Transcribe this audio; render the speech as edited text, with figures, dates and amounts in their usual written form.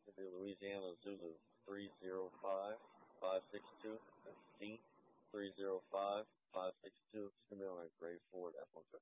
to the Louisiana Zulu 305-562 C 305-562. It's gonna be on a gray Ford F-150.